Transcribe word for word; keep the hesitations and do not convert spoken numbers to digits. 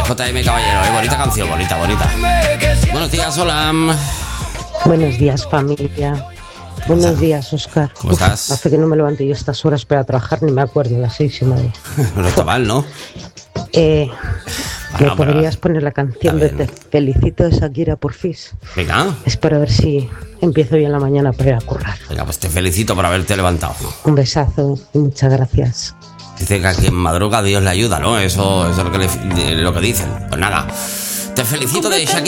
J M Caballero, ¿eh? Bonita canción, bonita, bonita. Buenos días, hola. Buenos días, familia. Buenos días, Óscar. ¿Cómo Uf, estás? Hace que no me levanto yo a estas horas para trabajar, ni me acuerdo, las seis y media. No está mal, ¿no? Eh, Bueno, ¿Me podrías pero- poner la canción de está Te bien. Felicito de Shakira, porfis? Venga, Es para ver si empiezo bien la mañana para ir a currar. venga, pues te felicito por haberte levantado. Un besazo y muchas gracias. Dice que a quien madruga Dios le ayuda, ¿no? Eso, eso es lo que, le- lo que dicen. Pues nada, te felicito de Shakira.